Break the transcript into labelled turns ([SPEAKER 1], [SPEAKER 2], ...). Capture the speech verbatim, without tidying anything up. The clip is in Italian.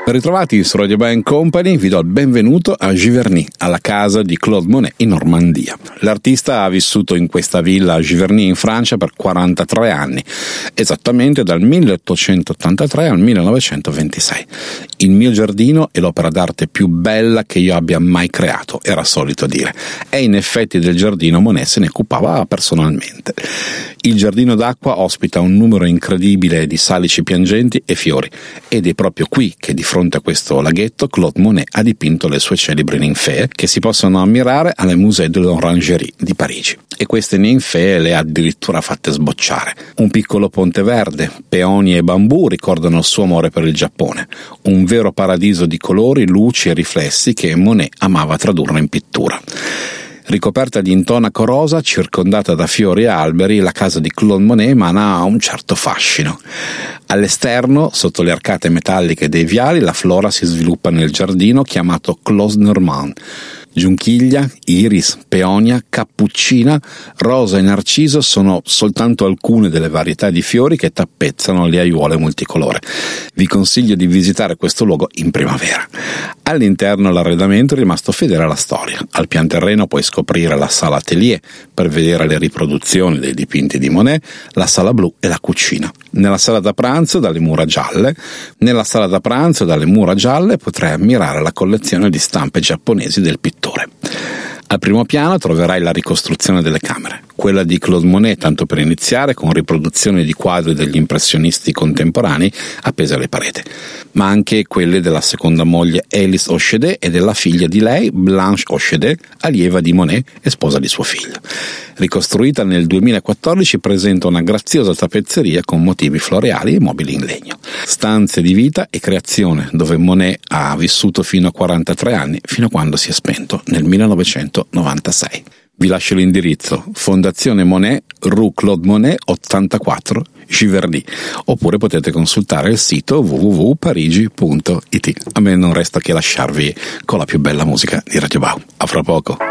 [SPEAKER 1] Ben ritrovati su Radio Band Company, vi do il benvenuto a Giverny, alla casa di Claude Monet in Normandia. L'artista ha vissuto in questa villa a Giverny in Francia per quarantatré anni, esattamente dal milleottocentottantatré al millenovecentoventisei. Il mio giardino è l'opera d'arte più bella che io abbia mai creato, era solito dire, e in effetti del giardino Monet se ne occupava personalmente. Il giardino d'acqua ospita un numero incredibile di salici piangenti e fiori, ed è proprio qui che di fronte a questo laghetto Claude Monet ha dipinto le sue celebri ninfee, che si possono ammirare alle Musée de l'Orangerie di Parigi. E queste ninfee le ha addirittura fatte sbocciare. Un piccolo ponte verde, peonie e bambù ricordano il suo amore per il Giappone, un vero paradiso di colori, luci e riflessi che Monet amava tradurre in pittura. Ricoperta di intonaco rosa, circondata da fiori e alberi, la casa di Claude Monet emana un certo fascino. All'esterno, sotto le arcate metalliche dei viali, la flora si sviluppa nel giardino chiamato Clos Normand. Giunchiglia, iris, peonia, cappuccina, rosa e narciso sono soltanto alcune delle varietà di fiori che tappezzano le aiuole multicolore. Vi consiglio di visitare questo luogo in primavera. All'interno l'arredamento è rimasto fedele alla storia. Al pian terreno puoi scoprire la sala atelier per vedere le riproduzioni dei dipinti di Monet, la sala blu e la cucina. Nella sala da pranzo dalle mura gialle, nella sala da pranzo dalle mura gialle potrai ammirare la collezione di stampe giapponesi del pittore. Al primo piano troverai la ricostruzione delle camere, quella di Claude Monet, tanto per iniziare, con riproduzioni di quadri degli impressionisti contemporanei appese alle pareti, ma anche quelle della seconda moglie Alice Hochet e della figlia di lei, Blanche Hochet, allieva di Monet e sposa di suo figlio. Ricostruita nel duemilaquattordici, presenta una graziosa tappezzeria con motivi floreali e mobili in legno. Stanze di vita e creazione, dove Monet ha vissuto fino a quarantatré anni, fino a quando si è spento nel millenovecentonovantasei. Vi lascio l'indirizzo: Fondazione Monet, Rue Claude Monet ottantaquattro, Giverny, oppure potete consultare il sito w w w punto parigi punto i t. A me non resta che lasciarvi con la più bella musica di Radio Bau. A fra poco.